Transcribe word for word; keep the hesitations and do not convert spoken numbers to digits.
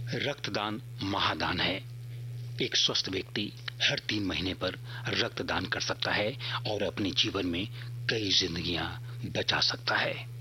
रक्तदान महादान है। एक स्वस्थ व्यक्ति हर तीन महीने पर रक्तदान कर सकता है और अपने जीवन में कई जिंदगियां बचा सकता है।